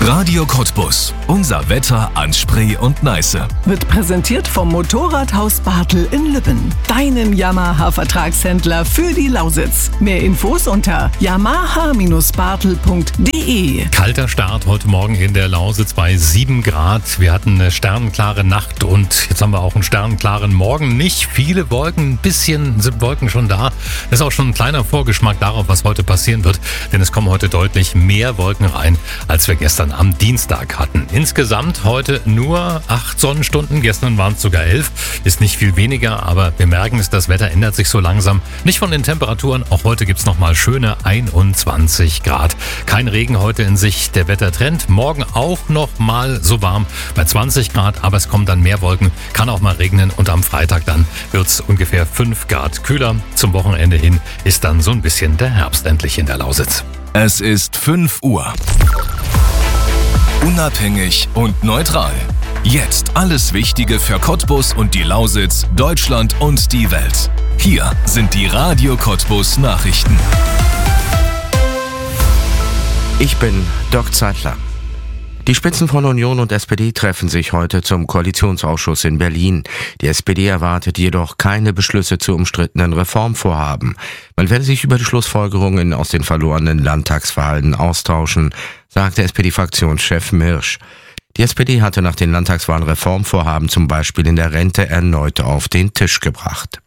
Radio Cottbus. Unser Wetter an Spree und Neiße. Wird präsentiert vom Motorradhaus Bartel in Lübben. Deinem Yamaha-Vertragshändler für die Lausitz. Mehr Infos unter yamaha-bartel.de. Kalter Start heute Morgen in der Lausitz bei 7 Grad. Wir hatten eine sternenklare Nacht und jetzt haben wir auch einen sternenklaren Morgen. Nicht viele Wolken, ein bisschen sind Wolken schon da. Das ist auch schon ein kleiner Vorgeschmack darauf, was heute passieren wird. Denn es kommen heute deutlich mehr Wolken rein, als wir gestern am Dienstag hatten. Insgesamt heute nur 8 Sonnenstunden. Gestern waren es sogar 11. Ist nicht viel weniger, aber wir merken es, das Wetter ändert sich so langsam. Nicht von den Temperaturen. Auch heute gibt es nochmal schöne 21 Grad. Kein Regen heute in Sicht. Der Wettertrend. Morgen auch nochmal so warm bei 20 Grad. Aber es kommen dann mehr Wolken. Kann auch mal regnen. Und am Freitag dann wird es ungefähr 5 Grad kühler. Zum Wochenende hin ist dann so ein bisschen der Herbst endlich in der Lausitz. Es ist 5 Uhr. Unabhängig und neutral. Jetzt alles Wichtige für Cottbus und die Lausitz, Deutschland und die Welt. Hier sind die Radio Cottbus Nachrichten. Ich bin Dirk Zeitler. Die Spitzen von Union und SPD treffen sich heute zum Koalitionsausschuss in Berlin. Die SPD erwartet jedoch keine Beschlüsse zu umstrittenen Reformvorhaben. Man werde sich über die Schlussfolgerungen aus den verlorenen Landtagswahlen austauschen, sagte SPD-Fraktionschef Mirsch. Die SPD hatte nach den Landtagswahlen Reformvorhaben zum Beispiel in der Rente erneut auf den Tisch gebracht.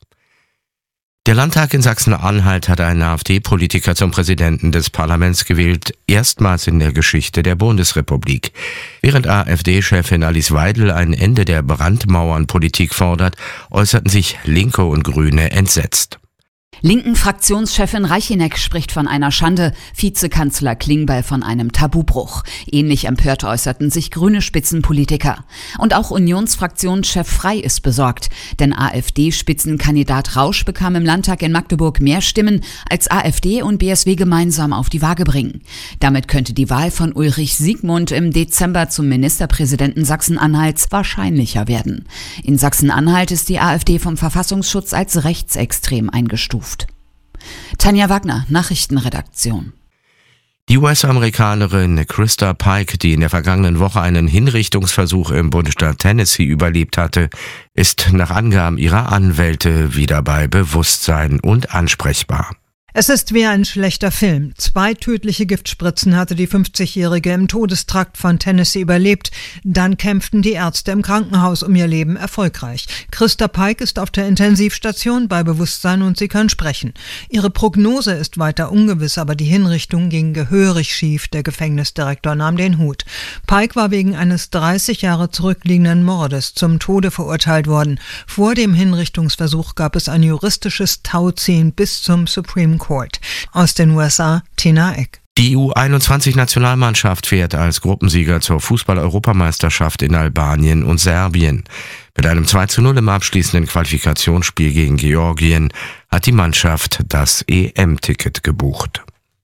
Der Landtag in Sachsen-Anhalt hat einen AfD-Politiker zum Präsidenten des Parlaments gewählt, erstmals in der Geschichte der Bundesrepublik. Während AfD-Chefin Alice Weidel ein Ende der Brandmauernpolitik fordert, äußerten sich Linke und Grüne entsetzt. Linken Fraktionschefin Reicheneck spricht von einer Schande, Vizekanzler Klingbeil von einem Tabubruch. Ähnlich empört äußerten sich grüne Spitzenpolitiker. Und auch Unionsfraktionschef Frey ist besorgt, denn AfD-Spitzenkandidat Rausch bekam im Landtag in Magdeburg mehr Stimmen, als AfD und BSW gemeinsam auf die Waage bringen. Damit könnte die Wahl von Ulrich Siegmund im Dezember zum Ministerpräsidenten Sachsen-Anhalts wahrscheinlicher werden. In Sachsen-Anhalt ist die AfD vom Verfassungsschutz als rechtsextrem eingestuft. Tanja Wagner, Nachrichtenredaktion. Die US-Amerikanerin Krista Pike, die in der vergangenen Woche einen Hinrichtungsversuch im Bundesstaat Tennessee überlebt hatte, ist nach Angaben ihrer Anwälte wieder bei Bewusstsein und ansprechbar. Es ist wie ein schlechter Film. 2 tödliche Giftspritzen hatte die 50-Jährige im Todestrakt von Tennessee überlebt. Dann kämpften die Ärzte im Krankenhaus um ihr Leben erfolgreich. Krista Pike ist auf der Intensivstation bei Bewusstsein und sie kann sprechen. Ihre Prognose ist weiter ungewiss, aber die Hinrichtung ging gehörig schief. Der Gefängnisdirektor nahm den Hut. Pike war wegen eines 30 Jahre zurückliegenden Mordes zum Tode verurteilt worden. Vor dem Hinrichtungsversuch gab es ein juristisches Tauziehen bis zum Supreme Court. Aus den USA, Tina Eck. Die U21-Nationalmannschaft fährt als Gruppensieger zur Fußball-Europameisterschaft in Albanien und Serbien. Mit einem 2:0 im abschließenden Qualifikationsspiel gegen Georgien hat die Mannschaft das EM-Ticket gebucht.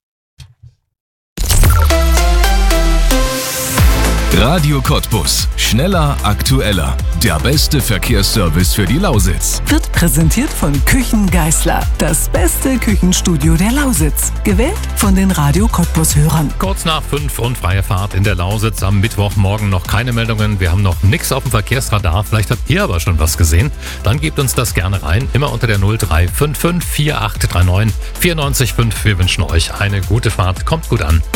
Radio Cottbus. Schneller, aktueller. Der beste Verkehrsservice für die Lausitz. Wird präsentiert von Küchen Geisler. Das beste Küchenstudio der Lausitz. Gewählt von den Radio Cottbus-Hörern. Kurz nach 5 und freie Fahrt in der Lausitz. Am Mittwochmorgen noch keine Meldungen. Wir haben noch nichts auf dem Verkehrsradar. Vielleicht habt ihr aber schon was gesehen. Dann gebt uns das gerne rein. Immer unter der 0355 4839 94,5. Wir wünschen euch eine gute Fahrt. Kommt gut an.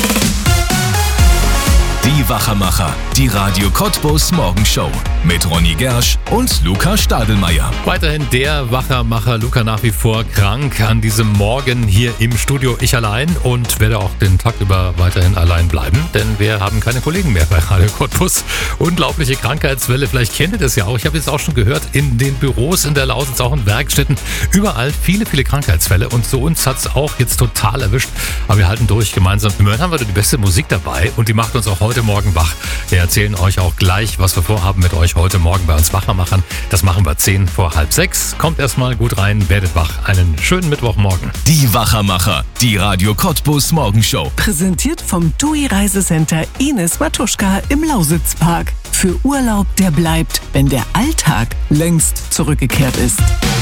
Die Wachermacher, die Radio Cottbus Morgenshow mit Ronny Gersch und Luca Stadelmeier. Weiterhin der Wachermacher Luca nach wie vor krank an diesem Morgen hier im Studio. Ich allein und werde auch den Tag über weiterhin allein bleiben, denn wir haben keine Kollegen mehr bei Radio Cottbus. Unglaubliche Krankheitswelle, vielleicht kennt ihr das ja auch. Ich habe jetzt auch schon gehört, in den Büros in der Lausitz, auch in Werkstätten, überall viele Krankheitsfälle und so uns hat es auch jetzt total erwischt. Aber wir halten durch gemeinsam. Im Moment haben wir die beste Musik dabei und die macht uns auch heute Morgen wach. Wir erzählen euch auch gleich, was wir vorhaben mit euch heute Morgen bei uns Wachermachern. Das machen wir 5 vor halb 6. Kommt erstmal gut rein, werdet wach. Einen schönen Mittwochmorgen. Die Wachermacher, die Radio Cottbus Morgenshow. Präsentiert vom TUI Reisecenter Ines Matuschka im Lausitzpark. Für Urlaub, der bleibt, wenn der Alltag längst zurückgekehrt ist.